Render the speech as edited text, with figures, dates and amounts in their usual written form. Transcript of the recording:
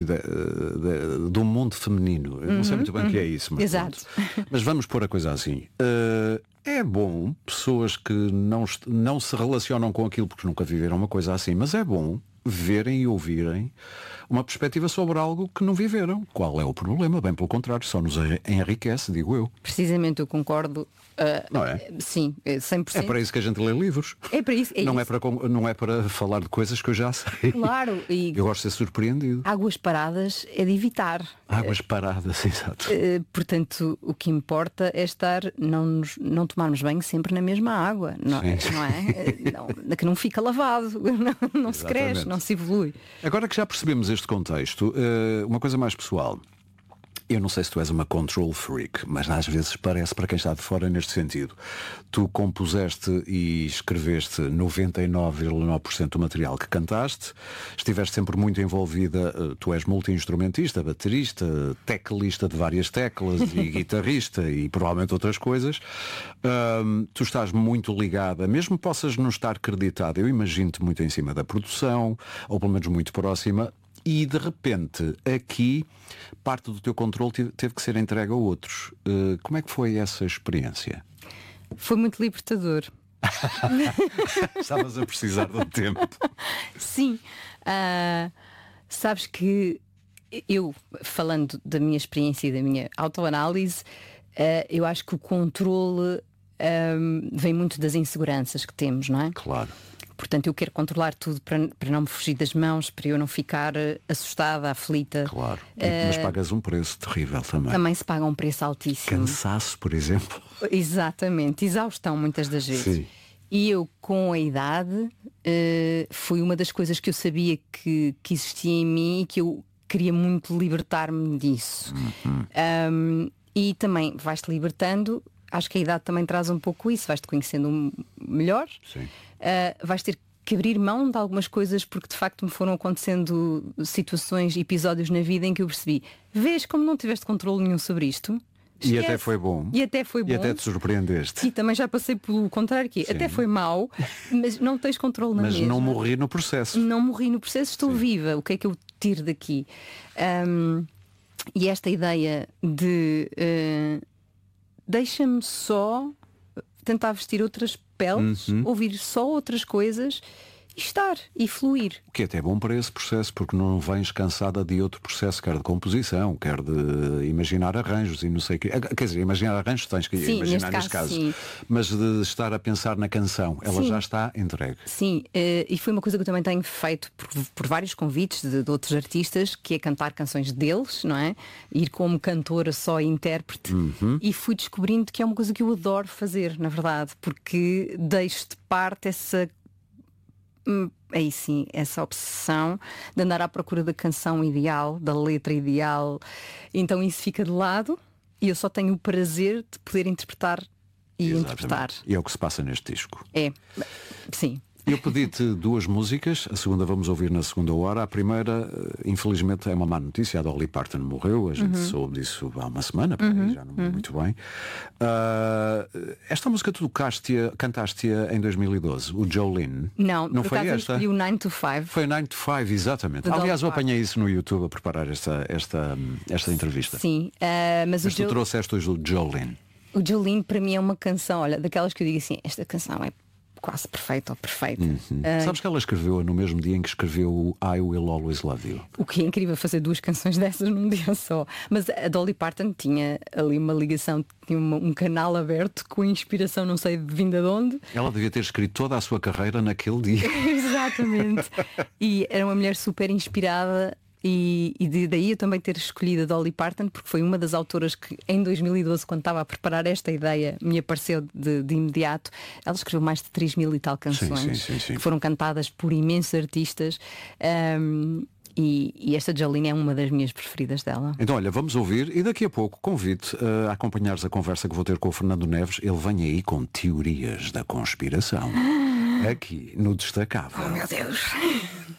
do mundo feminino. Eu não sei muito bem o que é isso, mas, exato. Mas vamos pôr a coisa assim. É bom pessoas que não se relacionam com aquilo porque nunca viveram uma coisa assim, mas é bom verem e ouvirem uma perspectiva sobre algo que não viveram. Qual é o problema? Bem pelo contrário, só nos enriquece, digo eu. Precisamente, eu concordo. Não é? Sim, 100%. É para isso que a gente lê livros. É para isso. Não é para falar de coisas que eu já sei. Claro. E eu gosto de ser surpreendido. Águas paradas é de evitar. Águas paradas, exato. Portanto, o que importa é não tomarmos banho sempre na mesma água. Não é? Que não fica lavado, não se cresce, não se evolui. Agora que já percebemos este contexto, uma coisa mais pessoal. Eu não sei se tu és uma control freak, mas às vezes parece para quem está de fora neste sentido. Tu compuseste e escreveste 99,9% do material que cantaste, estiveste sempre muito envolvida, tu és multi-instrumentista, baterista, teclista de várias teclas e guitarrista e provavelmente outras coisas. Tu estás muito ligada, mesmo possas não estar acreditada, eu imagino-te muito em cima da produção, ou pelo menos muito próxima. E de repente aqui parte do teu controle teve que ser entregue a outros. Como é que foi essa experiência? Foi muito libertador. Estavas a precisar de um tempo. Sim. Sabes que eu, falando da minha experiência e da minha autoanálise, eu acho que o controle vem muito das inseguranças que temos, não é? Claro. Portanto, eu quero controlar tudo para não me fugir das mãos, para eu não ficar assustada, aflita. Claro. Mas pagas um preço terrível também. Também se paga um preço altíssimo. Cansaço, por exemplo. Exatamente. Exaustão, muitas das vezes. Sim. E eu, com a idade, foi uma das coisas que eu sabia que existia em mim e que eu queria muito libertar-me disso. E também vais-te libertando. Acho que a idade também traz um pouco isso. Vais-te conhecendo melhor. Sim. Vais ter que abrir mão de algumas coisas porque de facto me foram acontecendo situações, episódios na vida em que eu percebi, vês como não tiveste controle nenhum sobre isto? E até foi bom. E até foi bom. E até te surpreendeste. E também já passei pelo contrário, que até foi mau, mas não tens controle na mesma. Mas não morri no processo. Não morri no processo, estou viva. O que é que eu tiro daqui? E esta ideia de deixa-me só tentar vestir outras peles, ouvir só outras coisas e estar e fluir. O que é até bom para esse processo, porque não vens cansada de outro processo, quer de composição, quer de imaginar arranjos e não sei o que. Quer dizer, imaginar arranjos tens que imaginar neste caso. Mas de estar a pensar na canção, ela já está entregue. Sim, e foi uma coisa que eu também tenho feito por vários convites de outros artistas, que é cantar canções deles, não é? Ir como cantora só e intérprete. E fui descobrindo que é uma coisa que eu adoro fazer, na verdade, porque deixo de parte aí sim, essa obsessão de andar à procura da canção ideal, da letra ideal. Então isso fica de lado e eu só tenho o prazer de poder interpretar e interpretar. E é o que se passa neste disco. É, sim. Eu pedi-te duas músicas, a segunda vamos ouvir na segunda hora. A primeira, infelizmente, é uma má notícia. A Dolly Parton morreu, a gente soube disso há uma semana, já não muito bem. Esta música tu cantaste-a em 2012, o Jolene. Não foi esta? Foi o 9 to 5. Foi o 9 to 5, exatamente. Aliás, eu apanhei isso no YouTube a preparar esta entrevista. Sim, mas tu trouxeste hoje o Jolene. O Jolene para mim é uma canção, olha, daquelas que eu digo assim, esta canção é quase perfeita ou perfeita. Sabes que ela escreveu no mesmo dia em que escreveu o I Will Always Love You? O que é incrível fazer duas canções dessas num dia só. Mas a Dolly Parton tinha ali uma ligação, tinha um canal aberto com inspiração, não sei de vinda de onde. Ela devia ter escrito toda a sua carreira naquele dia. Exatamente. E era uma mulher super inspirada. E daí eu também ter escolhido a Dolly Parton, porque foi uma das autoras que em 2012, quando estava a preparar esta ideia, me apareceu de imediato. Ela escreveu mais de 3.000 e tal canções sim. que foram cantadas por imensos artistas. E esta Jolene é uma das minhas preferidas dela. Então olha, vamos ouvir e daqui a pouco convido-te a acompanhares a conversa que vou ter com o Fernando Neves. Ele vem aí com teorias da conspiração aqui no Destacável. Oh meu Deus.